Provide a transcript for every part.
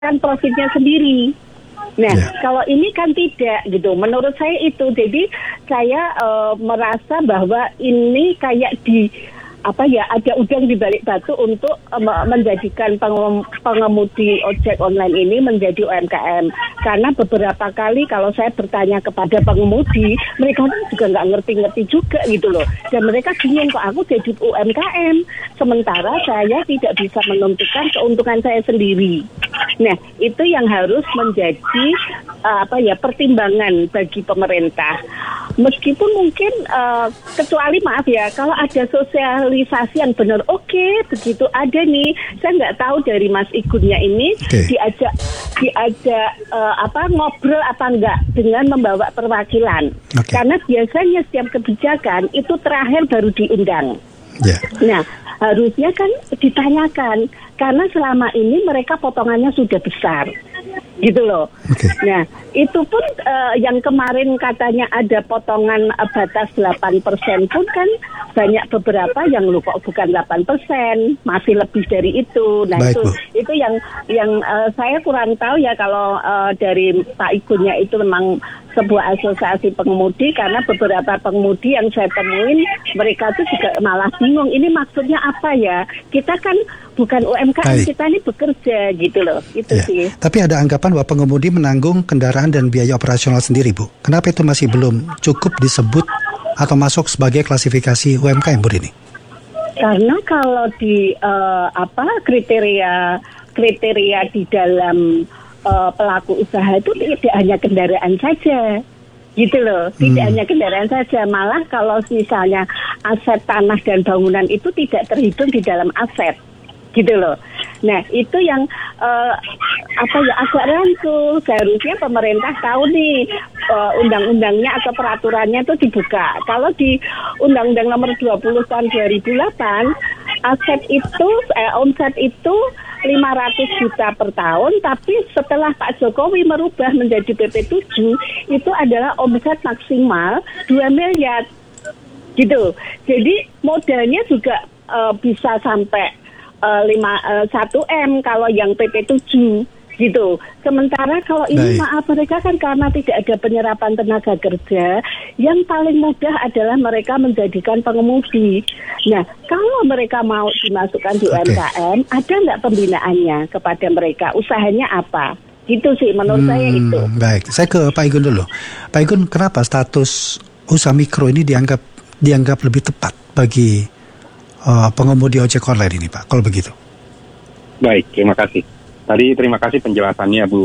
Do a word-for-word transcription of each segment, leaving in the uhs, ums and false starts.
kan profitnya sendiri. Nah, yeah. kalau ini kan tidak gitu. Menurut saya itu. Jadi saya uh, merasa bahwa ini kayak di apa ya, ada udang di balik batu untuk um, menjadikan pengem, pengemudi ojek online ini menjadi U M K M. Karena beberapa kali kalau saya bertanya kepada pengemudi, mereka juga nggak ngerti-ngerti juga gitu loh. Dan mereka bingung, kok aku jadi U M K M, sementara saya tidak bisa menentukan keuntungan saya sendiri. Nah, itu yang harus menjadi uh, apa ya, pertimbangan bagi pemerintah. Meskipun mungkin uh, kecuali maaf ya, kalau ada sosialisasi yang benar, oke, okay, begitu ada nih, saya nggak tahu dari Mas Igunnya ini okay. diajak diajak uh, apa ngobrol apa enggak dengan membawa perwakilan, okay. karena biasanya setiap kebijakan itu terakhir baru diundang. Yeah. Nah, harusnya kan ditanyakan, karena selama ini mereka potongannya sudah besar, gitu loh. Okay. Nah, itu pun uh, yang kemarin katanya ada potongan uh, batas delapan persen pun kan banyak beberapa yang lupa, bukan delapan persen, masih lebih dari itu. Nah, Baik, itu Bu. itu yang yang uh, saya kurang tahu ya kalau uh, dari Pak Igunnya itu memang sebuah asosiasi pengemudi, karena beberapa pengemudi yang saya temuin mereka tuh juga malah bingung, ini maksudnya apa ya? Kita kan bukan U M K M, Baik. kita ini bekerja gitu loh. Itu ya. sih. Tapi ada anggapan bahwa pengemudi menanggung kendaraan dan biaya operasional sendiri, Bu. Kenapa itu masih belum cukup disebut atau masuk sebagai klasifikasi U M K M, Bu Rini? Karena kalau di uh, apa kriteria kriteria di dalam Uh, pelaku usaha itu tidak hanya kendaraan saja, gitu loh, tidak hmm. hanya kendaraan saja, malah kalau misalnya aset tanah dan bangunan itu tidak terhitung di dalam aset, gitu loh. Nah, itu yang uh, apa ya, agak rancul. Seharusnya pemerintah tahu nih uh, undang-undangnya atau peraturannya itu dibuka. Kalau di Undang-Undang Nomor dua puluh tahun dua ribu delapan, aset itu eh, omset itu lima ratus juta per tahun, tapi setelah Pak Jokowi merubah menjadi P P tujuh, itu adalah omset maksimal dua miliar. Gitu. Jadi modalnya juga uh, bisa sampai uh, lima, uh, satu M kalau yang P P tujuh. Gitu. Sementara kalau ini Baik. maaf, mereka kan karena tidak ada penyerapan tenaga kerja, yang paling mudah adalah mereka menjadikan pengemudi. Nah, kalau mereka mau dimasukkan di U M K M, okay. ada nggak pembinaannya kepada mereka? Usahanya apa? Gitu sih menurut hmm, saya itu. Baik, saya ke Pak Igun dulu. Pak Igun, kenapa status usaha mikro ini dianggap dianggap lebih tepat bagi uh, pengemudi ojek online ini, Pak? Kalau begitu. Baik, terima kasih. Tadi terima kasih penjelasannya Bu,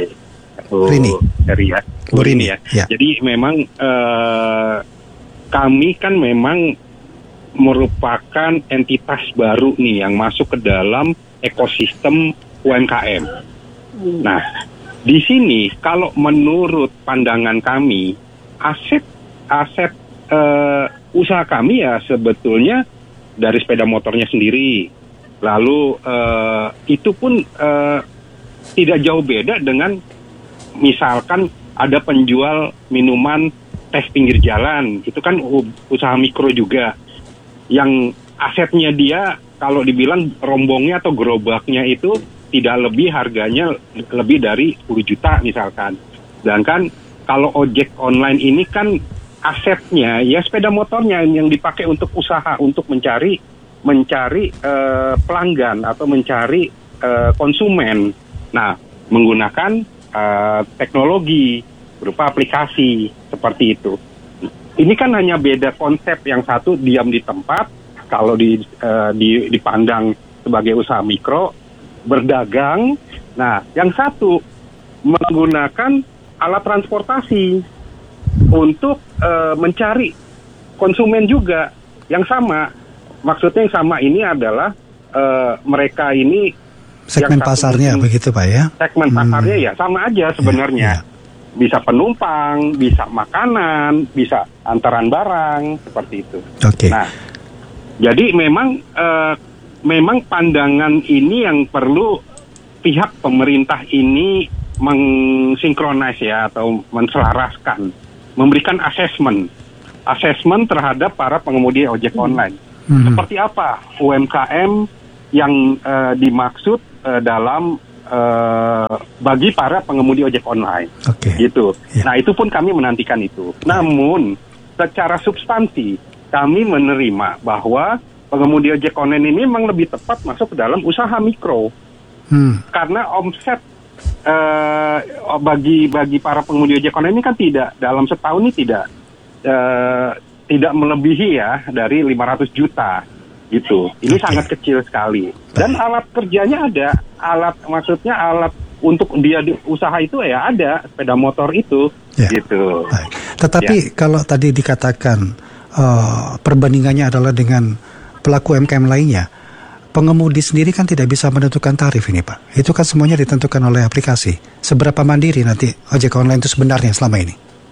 Bu Rini. Dari ya, Bu, Bu Rini ya. ya. Jadi memang eh, kami kan memang merupakan entitas baru nih yang masuk ke dalam ekosistem U M K M. Nah, di sini kalau menurut pandangan kami, aset aset eh, usaha kami ya sebetulnya dari sepeda motornya sendiri. Lalu uh, itu pun uh, tidak jauh beda dengan misalkan ada penjual minuman teh pinggir jalan, itu kan usaha mikro juga, yang asetnya dia kalau dibilang rombongnya atau gerobaknya itu tidak lebih harganya lebih dari sepuluh juta misalkan. Sedangkan kalau ojek online ini kan asetnya ya sepeda motornya yang dipakai untuk usaha, untuk mencari mencari uh, pelanggan atau mencari uh, konsumen. Nah, menggunakan uh, teknologi berupa aplikasi seperti itu. Ini kan hanya beda konsep, yang satu diam di tempat, kalau di, uh, di dipandang sebagai usaha mikro, berdagang. Nah, yang satu menggunakan alat transportasi untuk uh, mencari konsumen juga yang sama. Maksudnya yang sama ini adalah uh, mereka ini segmen pasarnya mungkin, begitu Pak ya? Segmen hmm. pasarnya ya sama aja sebenarnya. Ya, ya. Bisa penumpang, bisa makanan, bisa antaran barang seperti itu. Oke. Okay. Nah, jadi memang uh, memang pandangan ini yang perlu pihak pemerintah ini mensinkronis ya, atau menselaraskan, memberikan asesmen, asesmen terhadap para pengemudi ojek hmm. online. Hmm. Seperti apa U M K M yang uh, dimaksud uh, dalam uh, bagi para pengemudi ojek online, okay. gitu. Yeah. Nah itu pun kami menantikan itu. Namun secara substansi kami menerima bahwa pengemudi ojek online ini memang lebih tepat masuk ke dalam usaha mikro, hmm. karena omset uh, bagi bagi para pengemudi ojek online ini kan tidak dalam setahun ini tidak uh, tidak melebihi ya dari lima ratus juta. Gitu, ini okay. sangat kecil sekali. Dan Baik. alat kerjanya ada, alat maksudnya alat untuk dia di usaha itu ya ada, sepeda motor itu, ya. gitu. Baik. Tetapi ya. kalau tadi dikatakan uh, perbandingannya adalah dengan pelaku U M K M lainnya, pengemudi sendiri kan tidak bisa menentukan tarif ini, Pak. Itu kan semuanya ditentukan oleh aplikasi. Seberapa mandiri nanti ojek online itu sebenarnya selama ini?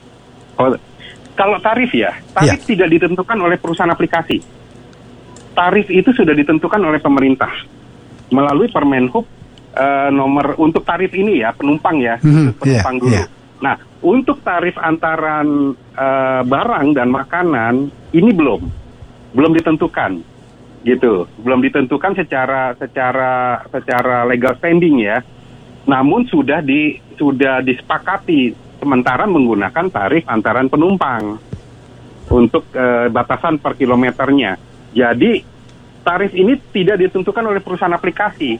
Oh, kalau tarif ya, tarif ya. tidak ditentukan oleh perusahaan aplikasi. Tarif itu sudah ditentukan oleh pemerintah melalui Permenhub uh, nomor untuk tarif ini ya penumpang ya mm-hmm, penumpang yeah, dulu. Yeah. Nah untuk tarif antaran uh, barang dan makanan ini belum belum ditentukan gitu, belum ditentukan secara secara secara legal standing ya. Namun sudah di sudah disepakati sementara menggunakan tarif antaran penumpang untuk uh, batasan per kilometernya. Jadi tarif ini tidak ditentukan oleh perusahaan aplikasi,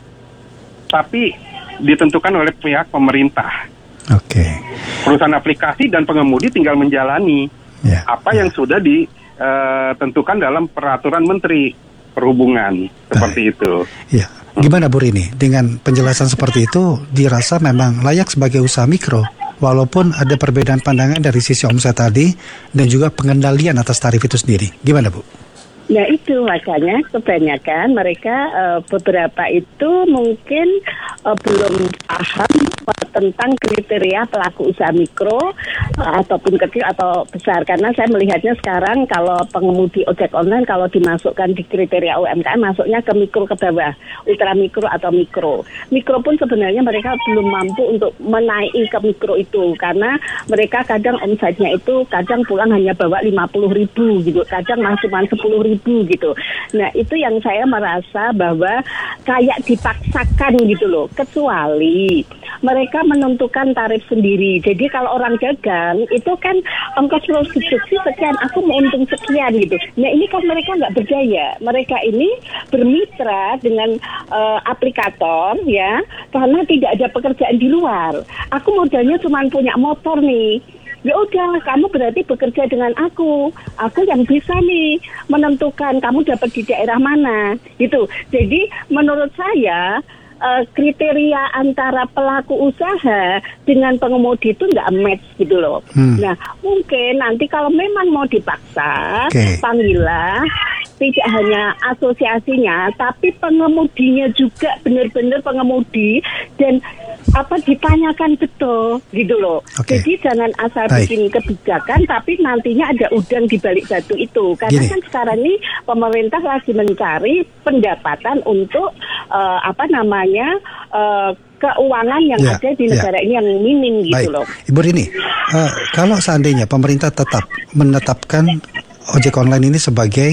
tapi ditentukan oleh pihak pemerintah. Oke. Okay. Perusahaan aplikasi dan pengemudi tinggal menjalani yeah, apa yeah. yang sudah ditentukan uh, dalam peraturan Menteri Perhubungan seperti Baik. itu. Ya. Gimana Bu Rini? Dengan penjelasan seperti itu, dirasa memang layak sebagai usaha mikro, walaupun ada perbedaan pandangan dari sisi omset tadi dan juga pengendalian atas tarif itu sendiri. Gimana Bu? Nah itu makanya kebanyakan mereka uh, beberapa itu mungkin uh, belum paham uh, tentang kriteria pelaku usaha mikro uh, ataupun kecil atau besar. Karena saya melihatnya sekarang kalau pengemudi ojek online kalau dimasukkan di kriteria U M K M masuknya ke mikro ke bawah, ultra mikro atau mikro. Mikro pun sebenarnya mereka belum mampu untuk menaiki ke mikro itu karena mereka kadang omsetnya itu kadang pulang hanya bawa lima puluh ribu gitu, kadang cuma sepuluh ribu gitu. Nah itu yang saya merasa bahwa kayak dipaksakan gitu loh, kecuali mereka menentukan tarif sendiri. Jadi kalau orang dagang itu kan ongkos produksi sekian, aku mau untung sekian gitu. Nah ini kan mereka nggak berdaya, mereka ini bermitra dengan uh, aplikator ya, karena tidak ada pekerjaan di luar. Aku modalnya cuma punya motor nih. Ya udah, kamu berarti bekerja dengan aku. Aku yang bisa nih menentukan kamu dapat di daerah mana, gitu. Jadi menurut saya uh, kriteria antara pelaku usaha dengan pengemudi itu nggak match gitu loh. Hmm. Nah mungkin nanti kalau memang mau dipaksa, okay. panggillah tidak hanya asosiasinya, tapi pengemudinya juga benar-benar pengemudi dan apa ditanyakan betul gitu loh. Okay. Jadi jangan asal Baik. bikin kebijakan tapi nantinya ada udang di balik batu itu. Karena Gini. kan sekarang ini pemerintah lagi mencari pendapatan untuk uh, apa namanya uh, keuangan yang ya, ada di negara ya. ini yang minim gitu Baik. loh. Ibu Rini, uh, kalau seandainya pemerintah tetap menetapkan ojek online ini sebagai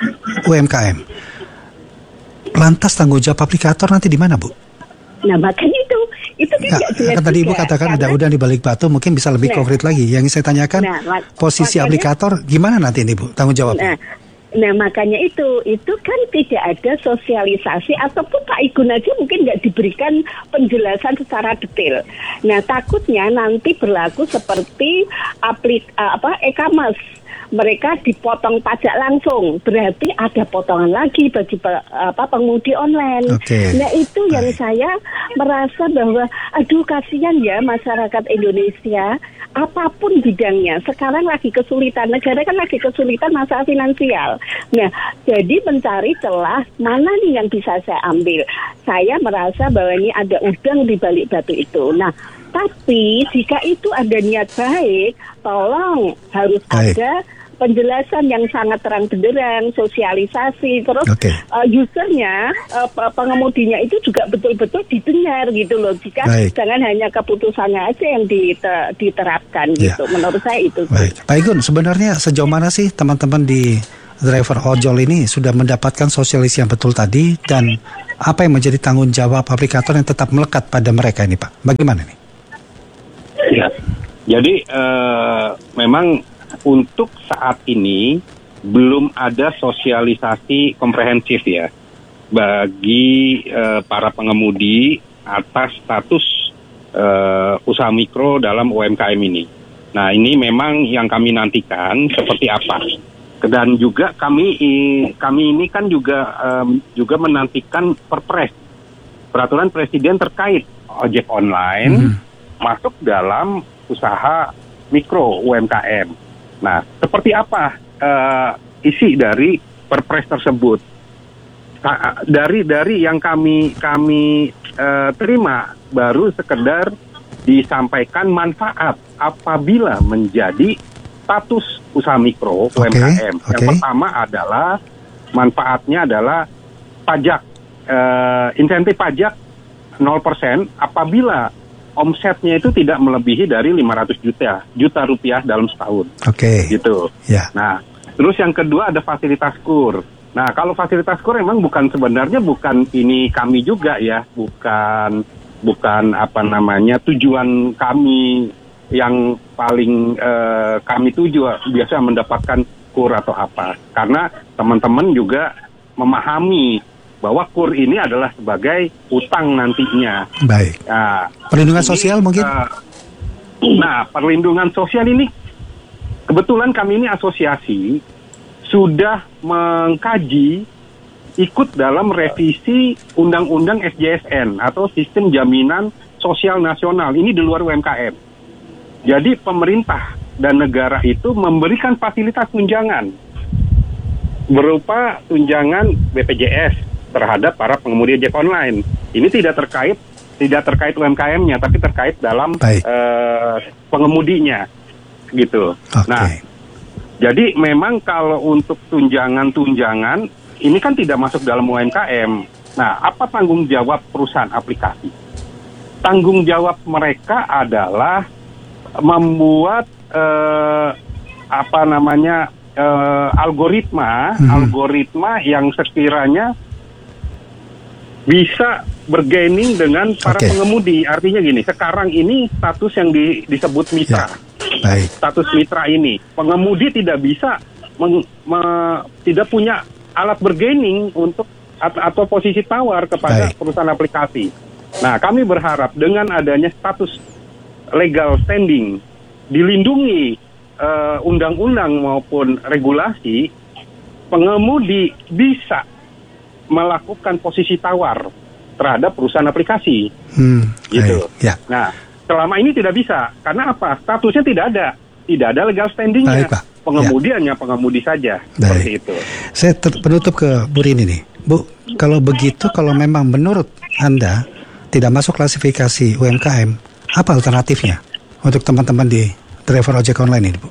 U M K M, lantas tanggung jawab aplikator nanti di mana Bu? Nah makanya itu itu tidak nah, jelas. Kan tadi Ibu katakan karena, ada udang di balik batu, mungkin bisa lebih nah, konkret lagi. Yang saya tanyakan nah, mak- posisi makanya, aplikator gimana nanti ini Bu tanggung jawabnya? Nah, nah makanya itu itu kan tidak ada sosialisasi ataupun Pak Igun aja mungkin nggak diberikan penjelasan secara detail. Nah takutnya nanti berlaku seperti aplik uh, apa e-commerce. Mereka dipotong pajak langsung, berarti ada potongan lagi bagi apa pengemudi online. Okay. Nah itu Baik. yang saya merasa bahwa aduh kasihan ya masyarakat Indonesia, apapun bidangnya sekarang lagi kesulitan, negara kan lagi kesulitan masalah finansial. Nah jadi mencari celah mana nih yang bisa saya ambil. Saya merasa bahwa ini ada udang di balik batu itu. Nah tapi jika itu ada niat baik, tolong harus Baik. ada penjelasan yang sangat terang benderang, sosialisasi, terus okay. uh, usernya, uh, pengemudinya itu juga betul-betul didengar gitu loh. Jika Baik. jangan hanya keputusannya aja yang diter- diterapkan ya. gitu. Menurut saya itu. Baik. Pak Igun, sebenarnya sejauh mana sih teman-teman di driver ojol ini sudah mendapatkan sosialisasi yang betul tadi, dan apa yang menjadi tanggung jawab aplikator yang tetap melekat pada mereka ini, Pak? Bagaimana nih? Ya, jadi uh, memang untuk saat ini belum ada sosialisasi komprehensif ya bagi uh, para pengemudi atas status uh, usaha mikro dalam U M K M ini. Nah, ini memang yang kami nantikan seperti apa. Dan juga kami kami ini kan juga um, juga menantikan perpres peraturan presiden terkait ojek online hmm. masuk dalam usaha mikro U M K M. Nah, seperti apa uh, isi dari perpres tersebut? Ka- dari dari yang kami kami uh, terima baru sekedar disampaikan manfaat apabila menjadi status usaha mikro U M K M. Okay, yang okay. pertama adalah manfaatnya adalah pajak, uh, insentif pajak nol persen apabila omsetnya itu tidak melebihi dari lima ratus juta juta rupiah dalam setahun. Oke. Okay. Gitu. Yeah. Nah, terus yang kedua ada fasilitas kur. Nah, kalau fasilitas kur memang bukan sebenarnya bukan ini kami juga ya, bukan bukan apa namanya tujuan kami yang paling uh, kami tuju biasa mendapatkan kur atau apa. Karena teman-teman juga memahami bahwa kur ini adalah sebagai utang nantinya. Baik. Nah, perlindungan ini, sosial mungkin? Uh, nah, perlindungan sosial ini kebetulan kami ini asosiasi sudah mengkaji ikut dalam revisi Undang-Undang S J S N atau Sistem Jaminan Sosial Nasional. Ini di luar U M K M. Jadi pemerintah dan negara itu memberikan fasilitas tunjangan berupa tunjangan B P J S terhadap para pengemudi ojek online. Ini tidak terkait tidak terkait U M K M-nya, tapi terkait dalam uh, pengemudinya, gitu. Okay. Nah, jadi memang kalau untuk tunjangan-tunjangan ini kan tidak masuk dalam U M K M. Nah, apa tanggung jawab perusahaan aplikasi? Tanggung jawab mereka adalah membuat uh, apa namanya uh, algoritma mm-hmm. algoritma yang sekiranya bisa bergaining dengan para okay. pengemudi. Artinya gini, sekarang ini status yang di, disebut mitra. Ya. Baik. Status mitra ini, pengemudi tidak bisa meng, me, tidak punya alat bergaining untuk atau, atau posisi tawar kepada Baik. perusahaan aplikasi. Nah, kami berharap dengan adanya status legal standing, dilindungi uh, undang-undang maupun regulasi, pengemudi bisa melakukan posisi tawar terhadap perusahaan aplikasi, hmm, gitu. Ya. Nah, selama ini tidak bisa, karena apa? Statusnya tidak ada, tidak ada legal standingnya. Baik, pengemudi hanya ya. pengemudi saja, Baik. seperti itu. Saya ter- penutup ke Bu Rini nih, Bu. Kalau begitu, kalau memang menurut Anda tidak masuk klasifikasi U M K M, apa alternatifnya untuk teman-teman di driver ojek online ini, Bu?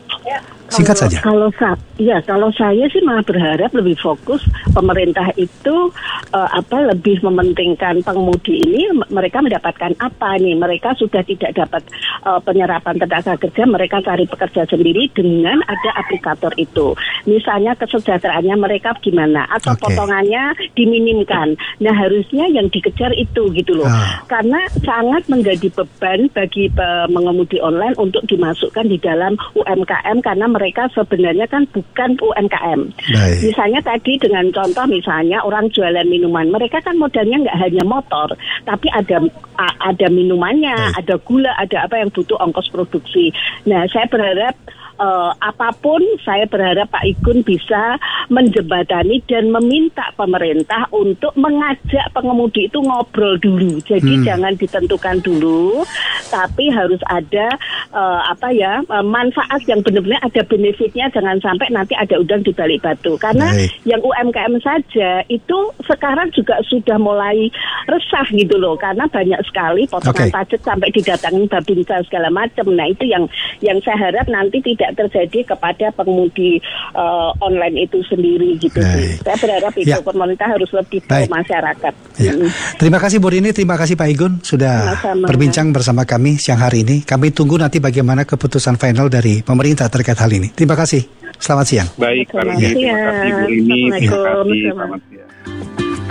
Singkat kalau, saja. Kalau sa- ya, kalau saya sih malah berharap lebih fokus pemerintah itu uh, apa lebih mementingkan pengemudi ini, mereka mendapatkan apa nih? Mereka sudah tidak dapat uh, penyerapan tenaga kerja, mereka cari pekerja sendiri dengan ada aplikator itu. Misalnya kesejahteraannya mereka gimana atau okay. potongannya diminimkan. Nah, harusnya yang dikejar itu gitu loh. Ah. Karena sangat menjadi beban bagi pengemudi online untuk dimasukkan di dalam U M K M karena mereka mereka sebenarnya kan bukan U M K M. Baik. Misalnya tadi dengan contoh misalnya orang jualan minuman, mereka kan modalnya nggak hanya motor, tapi ada ada minumannya, Baik. ada gula, ada apa yang butuh ongkos produksi. Nah, saya berharap Uh, apapun, saya berharap Pak Igun bisa menjembatani dan meminta pemerintah untuk mengajak pengemudi itu ngobrol dulu. Jadi hmm. jangan ditentukan dulu, tapi harus ada uh, apa ya uh, manfaat yang benar-benar ada benefitnya. Jangan sampai nanti ada udang di balik batu. Karena Baik. yang U M K M saja itu sekarang juga sudah mulai resah gitu loh, karena banyak sekali potongan okay. pajak sampai didatangin babinsa segala macam. Nah, itu yang yang saya harap nanti tidak tidak terjadi kepada pengemudi uh, online itu sendiri gitu sih. Saya berharap itu ya. pemerintah harus lebih tahu masyarakat. Ya. Hmm. Terima kasih Bu Rini, terima kasih Pak Igun sudah Sama-sama. berbincang bersama kami siang hari ini. Kami tunggu nanti bagaimana keputusan final dari pemerintah terkait hal ini. Terima kasih. Selamat siang. Baik, Selamat terima kasih siang. Bu Rini, terima kasih. Assalamualaikum. Selamat siang.